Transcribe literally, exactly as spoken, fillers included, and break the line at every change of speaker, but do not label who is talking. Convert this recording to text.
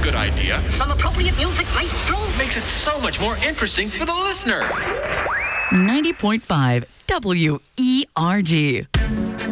good idea.
Some appropriate music, maestro.
Makes it so much more interesting for the listener.
ninety point five W E R G.